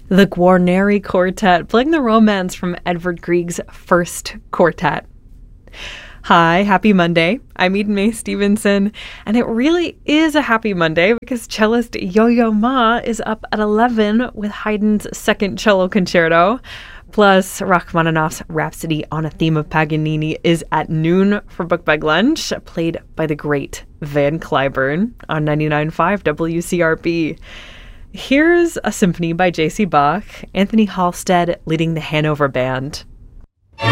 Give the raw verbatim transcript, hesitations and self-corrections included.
The Guarneri Quartet, playing the Romance from Edvard Grieg's first quartet. Hi, happy Monday. I'm Eden Mae Stevenson, and it really is a happy Monday because cellist Yo-Yo Ma is up at eleven with Haydn's second cello concerto. Plus, Rachmaninoff's Rhapsody on a Theme of Paganini is at noon for Book Bag Lunch, played by the great Van Cliburn on ninety-nine point five W C R B. Here's a symphony by J C Bach, Anthony Halstead leading the Hanover Band.